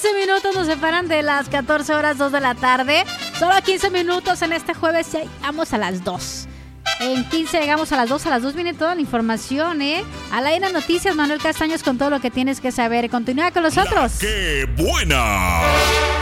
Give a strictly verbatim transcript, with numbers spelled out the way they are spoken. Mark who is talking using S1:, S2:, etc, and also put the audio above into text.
S1: quince minutos nos separan de las catorce horas dos de la tarde. Solo quince minutos en este jueves, ya llegamos a las dos. En quince llegamos a las dos, a las dos viene toda la información, ¿eh? Al aire noticias, Manuel Castaños con todo lo que tienes que saber. Continúa con nosotros.
S2: ¡Qué buena!